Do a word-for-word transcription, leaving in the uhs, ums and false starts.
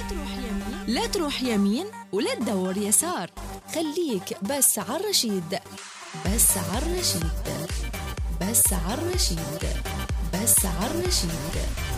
تروح يمين لا تروح يمين ولا تدور يسار، خليك بس عالرشيد، بس عالرشيد، بس عالرشيد، بس عالرشيد.